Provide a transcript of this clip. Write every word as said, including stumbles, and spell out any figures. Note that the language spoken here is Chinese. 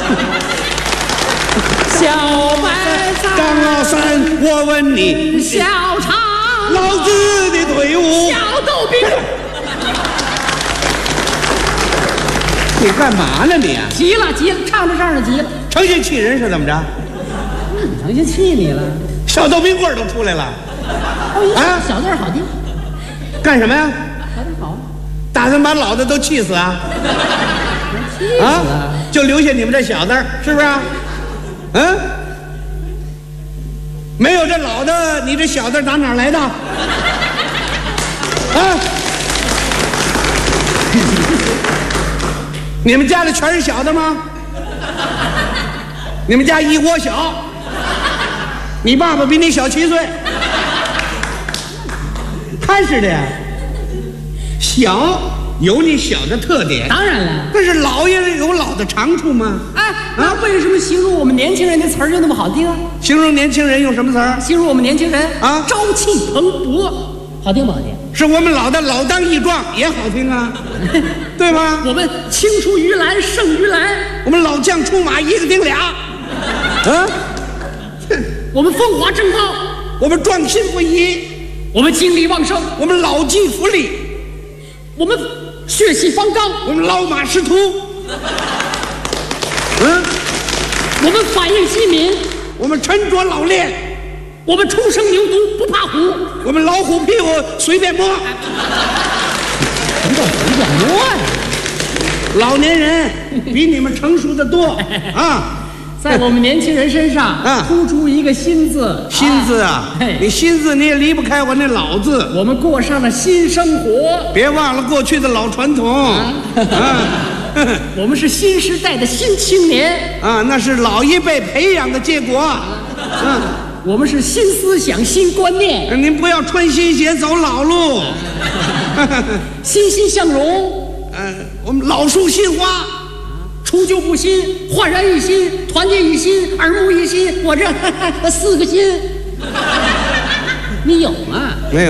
小白菜， 张老三，我问你， 小长老子的队伍， 小豆饼。 你干嘛呢你啊？ 急了急了，唱着唱着急了， 成心气人是怎么着？ 成心气你了。 小豆冰棍都出来了， 哦， 啊小字儿好听， 干什么呀？ 小字儿好， 打算把老的都气死啊？ 气死啊了。！ 就留下你们这小子儿，是不是？嗯，没有这老的，你这小子打哪儿来的？啊？你们家里全是小的吗？你们家一窝小，你爸爸比你小七岁，看似的呀，小有你小的特点， 当然了， 但是老也有老的长处吗？ 哎，那为什么形容我们年轻人的词儿就那么好听啊？ 形容年轻人用什么词儿？ 形容我们年轻人啊朝气蓬勃，好听不好听？ 是我们老的老当益壮也好听啊，对吗？ 我们青出于蓝胜于蓝， 我们老将出马一个顶俩，啊， 我们风华正茂， 我们壮心不已， 我们精力旺盛， 我们老骥伏枥， 我们血气方刚， 我们老马识途，嗯， 我们反应机敏， 我们沉着老练， 我们初生牛犊不怕虎。 我们老虎屁股随便摸。 什么叫随便摸呀？ 老年人比你们成熟的多啊！ 在我们年轻人身上啊突出一个新字， 新字啊， 嘿你新字你也离不开我那老字。 我们过上了新生活， 别忘了过去的老传统啊！ 我们是新时代的新青年， 啊，那是老一辈培养的结果。嗯， 我们是新思想、新观念， 您不要穿新鞋走老路。 欣欣向荣， 嗯，我们老树新花， 除旧布新，焕然一新，团结一心，耳目一新。我这四个心，你有吗？ 没有。